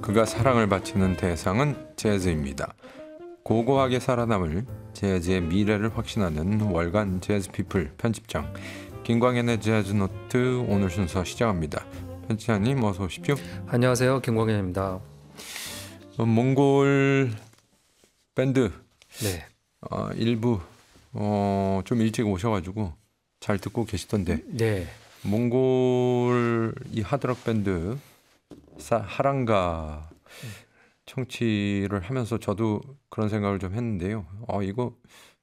그가 사랑을 바치는 대상은 재즈입니다. 고고하게 살아남을 재즈의 미래를 확신하는 월간 재즈피플 편집장 김광현의 재즈노트 오늘 순서 시작합니다. 편집장님 어서 오십시오. 안녕하세요, 김광현입니다. 몽골 밴드 네, 일부 좀 일찍 오셔가지고 잘 듣고 계시던데 네, 몽골 이 하드락 밴드 하랑가 청취를 하면서 저도 그런 생각을 좀 했는데요. 이거